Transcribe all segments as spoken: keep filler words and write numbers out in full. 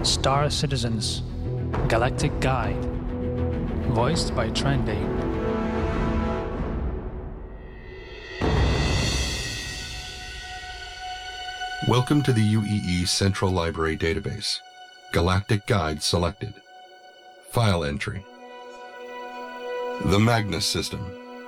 Star Citizens Galactic Guide, voiced by Trendy. Welcome to the U E E Central Library Database. Galactic Guide selected. File entry. The Magnus System.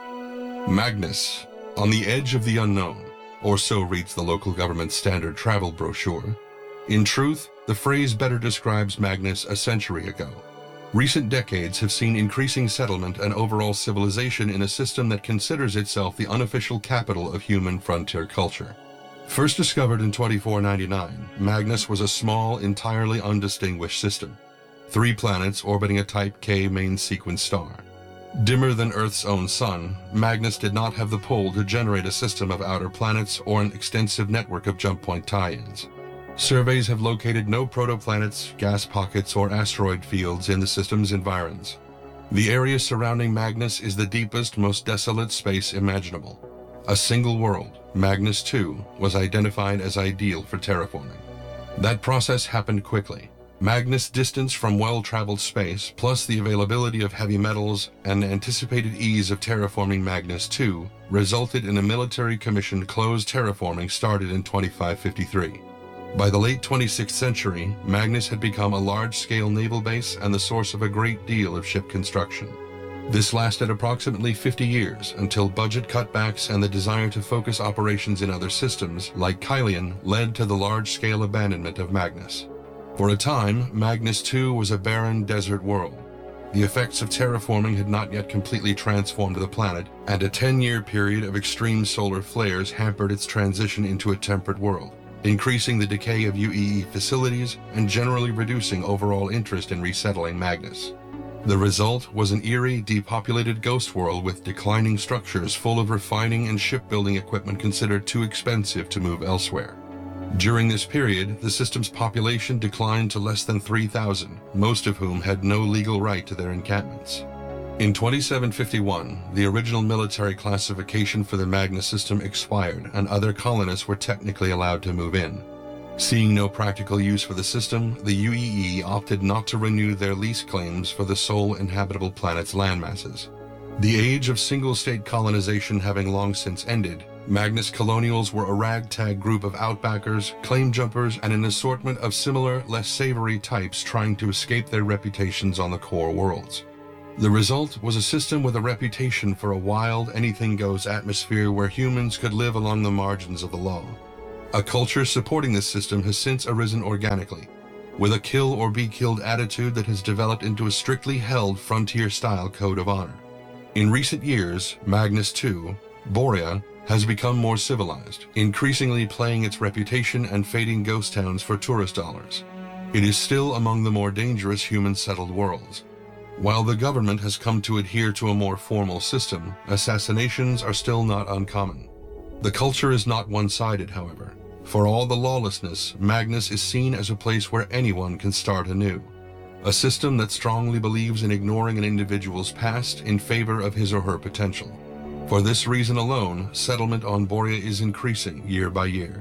Magnus, on the edge of the unknown, or so reads the local government standard travel brochure. In truth, the phrase better describes Magnus a century ago. Recent decades have seen increasing settlement and overall civilization in a system that considers itself the unofficial capital of human frontier culture. First discovered in twenty-four ninety-nine, Magnus was a small, entirely undistinguished system. Three planets orbiting a Type K main sequence star. Dimmer than Earth's own sun, Magnus did not have the pull to generate a system of outer planets or an extensive network of jump point tie-ins. Surveys have located no protoplanets, gas pockets, or asteroid fields in the system's environs. The area surrounding Magnus is the deepest, most desolate space imaginable. A single world, Magnus two, was identified as ideal for terraforming. That process happened quickly. Magnus' distance from well-traveled space, plus the availability of heavy metals and anticipated ease of terraforming Magnus two, resulted in a military-commissioned closed terraforming started in twenty-five fifty-three. By the late twenty-sixth century, Magnus had become a large-scale naval base and the source of a great deal of ship construction. This lasted approximately fifty years until budget cutbacks and the desire to focus operations in other systems, like Kylian, led to the large-scale abandonment of Magnus. For a time, Magnus two was a barren desert world. The effects of terraforming had not yet completely transformed the planet, and a ten-year period of extreme solar flares hampered its transition into a temperate world, increasing the decay of U E E facilities and generally reducing overall interest in resettling Magnus. The result was an eerie, depopulated ghost world with declining structures full of refining and shipbuilding equipment considered too expensive to move elsewhere. During this period, the system's population declined to less than three thousand, most of whom had no legal right to their encampments. In twenty-seven fifty-one, the original military classification for the Magnus system expired and other colonists were technically allowed to move in. Seeing no practical use for the system, the U E E opted not to renew their lease claims for the sole inhabitable planet's landmasses. The age of single-state colonization having long since ended, Magnus colonials were a ragtag group of outbackers, claim jumpers, and an assortment of similar, less savory types trying to escape their reputations on the core worlds. The result was a system with a reputation for a wild, anything-goes atmosphere where humans could live along the margins of the law. A culture supporting this system has since arisen organically, with a kill-or-be-killed attitude that has developed into a strictly held frontier-style code of honor. In recent years, Magnus two, Borea, has become more civilized, increasingly playing its reputation and fading ghost towns for tourist dollars. It is still among the more dangerous human-settled worlds. While the government has come to adhere to a more formal system, assassinations are still not uncommon. The culture is not one-sided, however. For all the lawlessness, Magnus is seen as a place where anyone can start anew. A system that strongly believes in ignoring an individual's past in favor of his or her potential. For this reason alone, settlement on Borea is increasing year by year.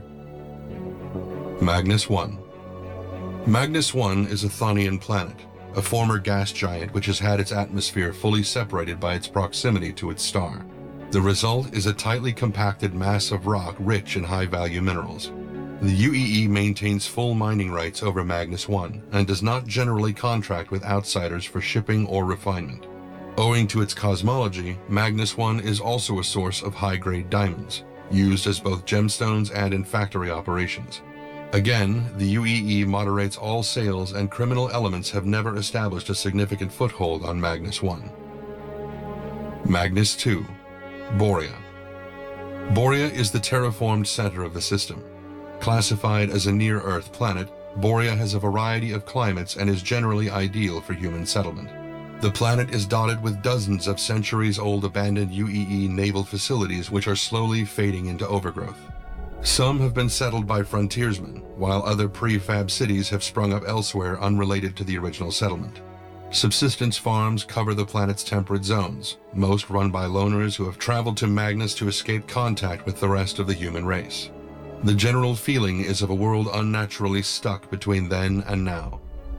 Magnus one. Magnus one is a Thonian planet, a former gas giant which has had its atmosphere fully separated by its proximity to its star. The result is a tightly compacted mass of rock rich in high-value minerals. The U E E maintains full mining rights over Magnus one and does not generally contract with outsiders for shipping or refinement. Owing to its cosmology, Magnus one is also a source of high-grade diamonds, used as both gemstones and in factory operations. Again, the U E E moderates all sales and criminal elements have never established a significant foothold on Magnus one. Magnus two. Borea. Borea is the terraformed center of the system. Classified as a near-Earth planet, Borea has a variety of climates and is generally ideal for human settlement. The planet is dotted with dozens of centuries-old abandoned U E E naval facilities which are slowly fading into overgrowth. Some have been settled by frontiersmen, while other prefab cities have sprung up elsewhere unrelated to the original settlement. Subsistence farms cover the planet's temperate zones, most run by loners who have traveled to Magnus to escape contact with the rest of the human race. The general feeling is of a world unnaturally stuck between then and now.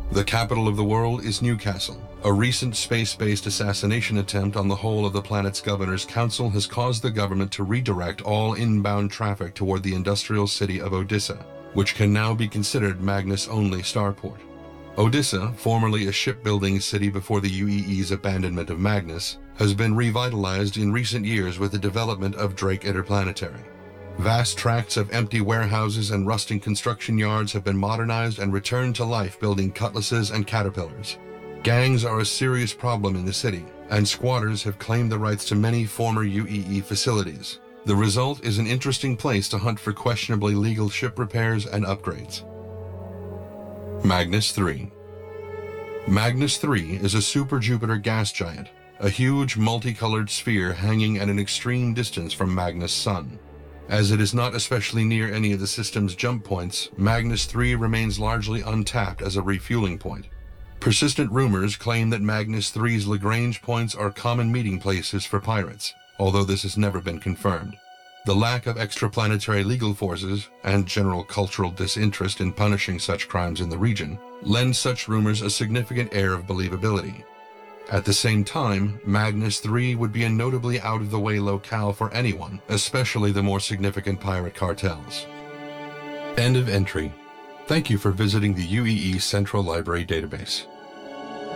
The capital of the world is Newcastle. A recent space-based assassination attempt on the whole of the planet's governor's council has caused the government to redirect all inbound traffic toward the industrial city of Odessa, which can now be considered Magnus-only starport. Odessa, formerly a shipbuilding city before the U E E's abandonment of Magnus, has been revitalized in recent years with the development of Drake Interplanetary. Vast tracts of empty warehouses and rusting construction yards have been modernized and returned to life, building cutlasses and caterpillars. Gangs are a serious problem in the city, and squatters have claimed the rights to many former U E E facilities. The result is an interesting place to hunt for questionably legal ship repairs and upgrades. Magnus three. Magnus three is a super-Jupiter gas giant, a huge multicolored sphere hanging at an extreme distance from Magnus' sun. As it is not especially near any of the system's jump points, Magnus three remains largely untapped as a refueling point. Persistent rumors claim that Magnus three's Lagrange points are common meeting places for pirates, although this has never been confirmed. The lack of extraplanetary legal forces and general cultural disinterest in punishing such crimes in the region lend such rumors a significant air of believability. At the same time, Magnus three would be a notably out-of-the-way locale for anyone, especially the more significant pirate cartels. End of entry. Thank you for visiting the U E E Central Library database.